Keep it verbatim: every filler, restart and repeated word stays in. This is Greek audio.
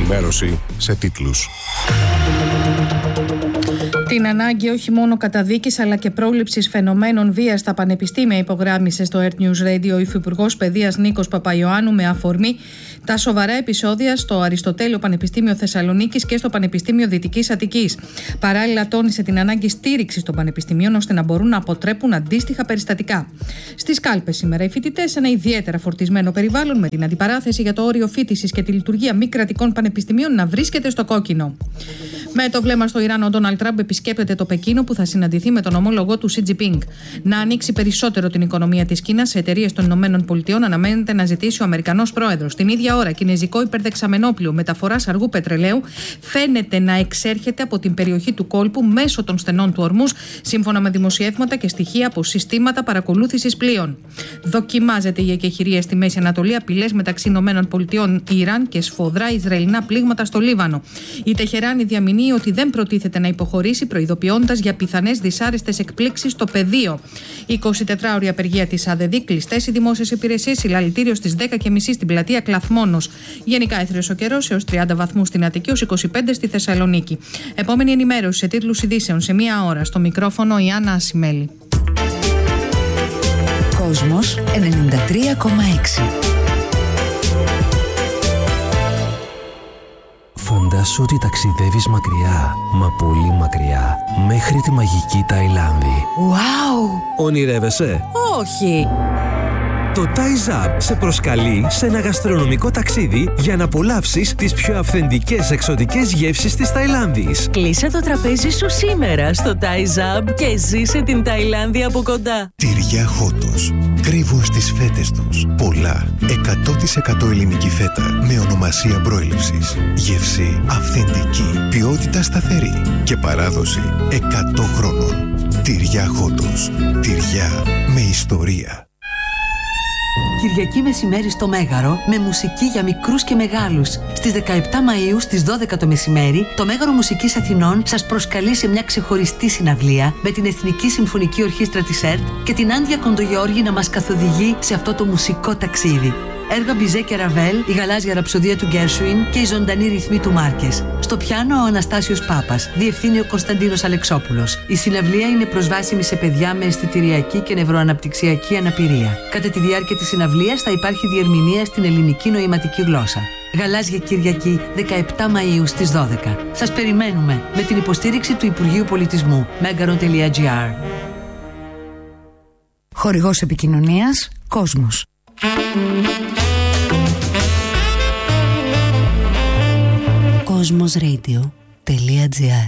ενημέρωση σε τίτλους. Την ανάγκη όχι μόνο καταδίκης αλλά και πρόληψης φαινομένων βίας στα πανεπιστήμια υπογράμμισε στο Earth News Radio ο Υφυπουργός Παιδείας Νίκος Παπαϊωάννου με αφορμή τα σοβαρά επεισόδια στο Αριστοτέλειο Πανεπιστήμιο Θεσσαλονίκης και στο Πανεπιστήμιο Δυτικής Αττικής. Παράλληλα, τόνισε την ανάγκη στήριξης των πανεπιστημίων ώστε να μπορούν να αποτρέπουν αντίστοιχα περιστατικά. Στις κάλπες σήμερα, οι φοιτητές σε ένα ιδιαίτερα φορτισμένο περιβάλλον με την αντιπαράθεση για το όριο φοιτησης και τη λειτουργία μη κρατικών πανεπιστημίων να βρίσκεται στο κόκκινο. Με το βλέμμα στο Ιράν, ο Ντόναλντ Τραμπ επισκέπτεται το Πεκίνο που θα συναντηθεί με τον ομόλογό του Σι Τζινπίνγκ. Να ανοίξει περισσότερο την οικονομία της Κίνας σε εταιρείες των Ηνωμένων Πολιτειών αναμένεται να ζητήσει ο Αμερικανός πρόεδρος. Την ίδια ώρα, κινεζικό υπερδεξαμενόπλιο μεταφοράς αργού πετρελαίου φαίνεται να εξέρχεται από την περιοχή του κόλπου μέσω των στενών του Ορμούζ, σύμφωνα με δημοσιεύματα και στοιχεία από συστήματα παρακολούθησης πλοίων. Δοκιμάζεται η εκεχηρία στη Μέση Ανατολή, απειλές μεταξύ Ηνωμένων Πολιτειών, Ιράν και σφοδρά Ισραηλινά πλήγματα στο Λίβανο. Η Τεχεράνη διαμηνύει ότι δεν προτίθεται να υποχωρήσει, προειδοποιώντας για πιθανές δυσάρεστες εκπλήξεις στο πεδίο. Η εικοσιτετράωρη απεργία της ΑΔΕΔΗ, κλειστές οι δημόσιες υπηρεσίες, συλλαλητήριο στις δέκα και μισή στην πλατεία Κλαθμόνος. Γενικά έθριος ο καιρός έως τριάντα βαθμούς στην Αττική, έως είκοσι πέντε στη Θεσσαλονίκη. Επόμενη ενημέρωση σε τίτλους ειδήσεων σε μία ώρα. Στο μικρόφωνο η Άννα Ασημέλη. Κόσμος ενενήντα τρία κόμμα έξι. Φαντάσου ότι ταξιδεύεις μακριά, μα πολύ μακριά, μέχρι τη μαγική Ταϊλάνδη. Wow! Ονειρεύεσαι? Όχι! Το Thai Zap σε προσκαλεί σε ένα γαστρονομικό ταξίδι για να απολαύσεις τις πιο αυθεντικές εξωτικές γεύσεις της Ταϊλάνδης. Κλείσε το τραπέζι σου σήμερα στο Thai Zap και ζήσε την Ταϊλάνδη από κοντά. Τυριά Χότος. Κρύβουν στις φέτες τους πολλά. εκατό τοις εκατό ελληνική φέτα με ονομασία προέλευσης. Γεύση αυθεντική. Ποιότητα σταθερή. Και παράδοση εκατό χρόνων. Τυριά Χότος. Τυριά με ιστορία. Κυριακή μεσημέρι στο Μέγαρο με μουσική για μικρούς και μεγάλους. Στις δεκαεπτά Μαΐου στις δώδεκα το μεσημέρι, το Μέγαρο Μουσικής Αθηνών σας προσκαλεί σε μια ξεχωριστή συναυλία με την Εθνική Συμφωνική Ορχήστρα της ΕΡΤ και την Άντια Κοντογιώργη να μας καθοδηγεί σε αυτό το μουσικό ταξίδι. Έργα Μπιζέ και Ραβέλ, η γαλάζια ραψοδία του Γκέρσουιν και η ζωντανή ρυθμή του Μάρκες. Στο πιάνο ο Αναστάσιος Πάπας, διευθύνει ο Κωνσταντίνος Αλεξόπουλος. Η συναυλία είναι προσβάσιμη σε παιδιά με αισθητηριακή και νευροαναπτυξιακή αναπηρία. Κατά τη διάρκεια της συναυλίας θα υπάρχει διερμηνία στην ελληνική νοηματική γλώσσα. Γαλάζια Κυριακή, δεκαεπτά Μαΐου στις δώδεκα. Σας περιμένουμε με την υποστήριξη του Υπουργείου Πολιτισμού. μέγαρο τελεία τζι άρ. Χορηγός επικοινωνίας Κόσμος. Κοσμos Radio τελεία τζι άρ